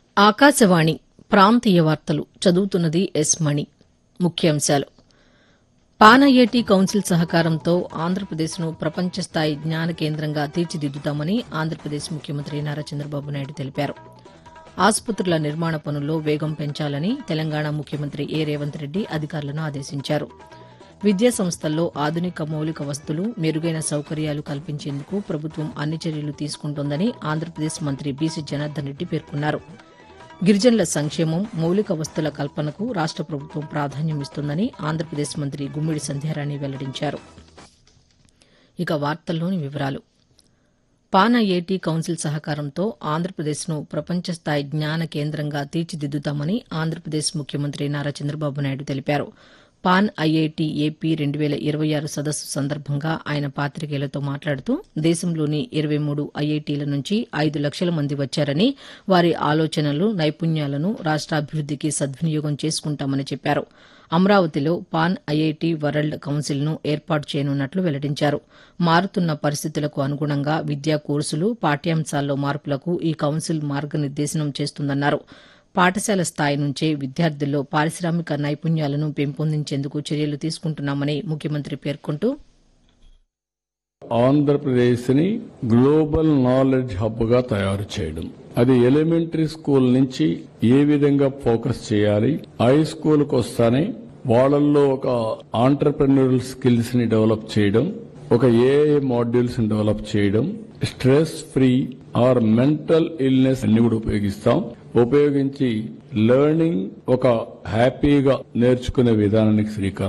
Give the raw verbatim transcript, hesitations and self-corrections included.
ఆకాశవాణి ప్రాంతీయ వార్తలు చదువుతున్నది ఎస్ మణి. ముఖ్యాంశాలు. పాన్ ఐఐటి కౌన్సిల్ సహకారంతో ఆంధ్రప్రదేశ్ను ప్రపంచ స్థాయి జ్ఞాన కేంద్రంగా తీర్చిదిద్దుతామని ఆంధ్రప్రదేశ్ ముఖ్యమంత్రి నారా చంద్రబాబు నాయుడు తెలిపారు. ఆసుపత్రుల నిర్మాణ పనుల్లో వేగం పెంచాలని తెలంగాణ ముఖ్యమంత్రి ఏ రేవంత్ రెడ్డి అధికారులను ఆదేశించారు. విద్యా సంస్థల్లో ఆధునిక మౌలిక వసతులు, మెరుగైన సౌకర్యాలు కల్పించేందుకు ప్రభుత్వం అన్ని చర్యలు తీసుకుంటోందని ఆంధ్రప్రదేశ్ మంత్రి బీసీ జనార్దన్ రెడ్డి పేర్కొన్నారు. గిరిజనుల సంక్షేమం, మౌలిక వసతుల కల్పనకు రాష్ట ప్రభుత్వం ప్రాధాన్యమిస్తోందని ఆంధ్రప్రదేశ్ మంత్రి గుమ్మిడి సంధ్యారాణి వెల్లడించారు. ఇక వార్తల్లోని వివరాలు. పాన్ ఐఐటి కౌన్సిల్ సహకారంతో ఆంధ్రప్రదేశ్ను ప్రపంచ స్థాయి జ్ఞాన కేంద్రంగా తీర్చిదిద్దుతామని ఆంధ్రప్రదేశ్ ముఖ్యమంత్రి నారా చంద్రబాబు నాయుడు తెలిపారు. పాన్ ఐఐటి ఏపీ రెండు వేల ఇరవై ఆరు సదస్సు సందర్భంగా ఆయన పాతికేయులతో మాట్లాడుతూ దేశంలోని ఇరవై మూడు ఐఐటీల నుంచి ఐదు లక్షల మంది వచ్చారని, వారి ఆలోచనలు, నైపుణ్యాలను రాష్టాభివృద్దికి సద్వినియోగం చేసుకుంటామని చెప్పారు. అమరావతిలో పాన్ ఐఐటి వరల్డ్ కౌన్సిల్ను ఏర్పాటు చేయనున్నట్లు వెల్లడించారు. మారుతున్న పరిస్థితులకు అనుగుణంగా విద్యా కోర్సులు, పాఠ్యాంశాల్లో మార్పులకు ఈ కౌన్సిల్ మార్గనిర్దేశనం చేస్తుందన్నారు. పాఠశాల స్థాయి నుంచే విద్యార్థుల్లో పారిశ్రామిక నైపుణ్యాలను పెంపొందించేందుకు చర్యలు తీసుకుంటున్నామని ముఖ్యమంత్రి పేర్కొంటూ, ఆంధ్రప్రదేశ్ ని గ్లోబల్ నాలెడ్జ్ హబ్ గా తయారు చేయడం, అది ఎలిమెంటరీ స్కూల్ నుంచి ఏ విధంగా ఫోకస్ చేయాలి, హై స్కూల్ కు వస్తానే వాళ్ళల్లో ఒక ఆంటర్ప్రెన్యూరల్ స్కిల్స్ ని డెవలప్ చేయడం, ఒక ఏఐ మాడ్యూల్స్ ని డెవలప్ చేయడం, stress free are mental illness అన్ని కూడా ఉపయోగిస్తాం. ఉపయోగించి లెర్నింగ్ ఒక హ్యాపీగా నేర్చుకునే విధానానికి శ్రీకారం